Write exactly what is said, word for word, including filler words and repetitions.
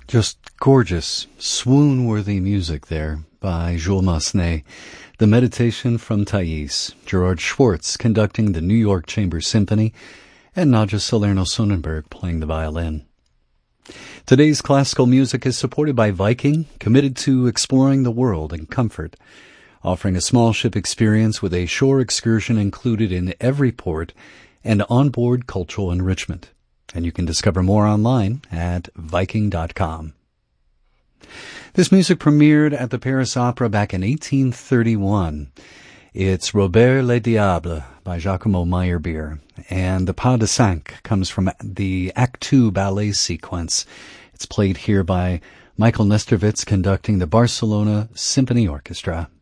Just gorgeous, swoon-worthy music there by Jules Massenet. The Meditation from Thais, Gerard Schwartz conducting the New York Chamber Symphony, and Nadja Salerno-Sonnenberg playing the violin. Today's classical music is supported by Viking, committed to exploring the world in comfort, offering a small ship experience with a shore excursion included in every port and onboard cultural enrichment. And you can discover more online at Viking dot com. This music premiered at the Paris Opera back in eighteen thirty-one. It's Robert Le Diable by Giacomo Meyerbeer, and the Pas de Cinq comes from the Act Two ballet sequence. It's played here by Michael Nestervitz conducting the Barcelona Symphony Orchestra.